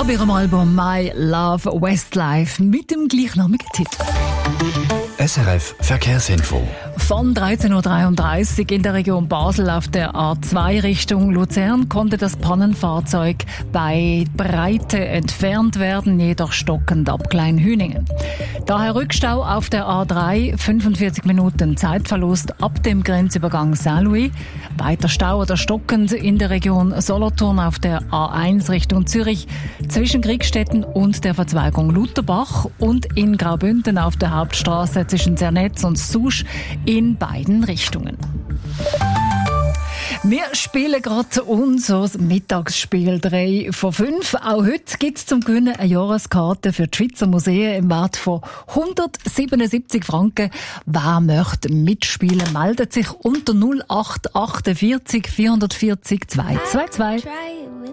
ab ihrem Album My Love Westlife mit dem gleichnamigen Titel. SRF Verkehrsinfo. Von 13.33 Uhr in der Region Basel auf der A2 Richtung Luzern konnte das Pannenfahrzeug bei Breite entfernt werden, jedoch stockend ab Kleinhüningen. Daher Rückstau auf der A3, 45 Minuten Zeitverlust ab dem Grenzübergang Saint-Louis. Weiter Stau oder stockend in der Region Solothurn auf der A1 Richtung Zürich zwischen Kriegstetten und der Verzweigung Lutherbach und in Graubünden auf der Hauptstraße zwischen Zernetz und Susch in beiden Richtungen. Wir spielen gerade unser Mittagsspiel 3 von 5. Auch heute gibt es zum Gewinnen eine Jahreskarte für die Schweizer Museen im Wert von 177 Franken. Wer möchte mitspielen, meldet sich unter 0848 440 222.